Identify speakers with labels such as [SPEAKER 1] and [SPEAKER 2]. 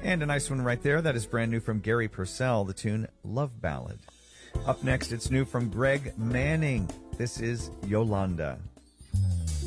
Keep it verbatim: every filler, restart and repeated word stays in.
[SPEAKER 1] And a nice one right there. That is brand new from Gary Purcell, the tune Love Ballad. Up next, it's new from Greg Manning. This is Yolanda.